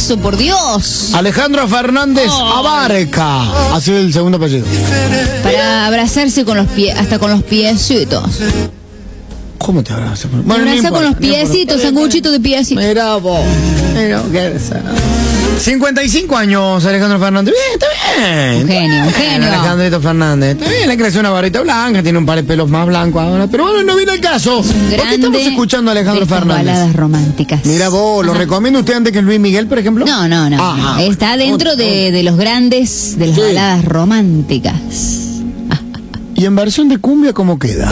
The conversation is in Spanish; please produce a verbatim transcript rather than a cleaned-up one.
eso, por Dios. Alejandro Fernández oh. Abarca. Así es el segundo apellido. Para abrazarse con los pies, hasta con los piecitos. ¿Cómo te abrazas? Bueno, te abrazas con los piecitos, sanguchitos de piecitos. Mira vos. Mira, qué cincuenta y cinco años, Alejandro Fernández. Bien, está bien. Un genio, un genio. Alejandrito Fernández. Está bien, le creció una varita blanca, tiene un par de pelos más blancos ahora. Pero bueno, no viene el caso. ¿Por qué estamos escuchando a Alejandro Fernández? Baladas románticas. Mira vos, ¿lo Ajá. recomienda usted antes que Luis Miguel, por ejemplo? No, no, no. Ajá. no. Está dentro de, de los grandes, de las sí. baladas románticas. ¿Y en versión de cumbia cómo queda?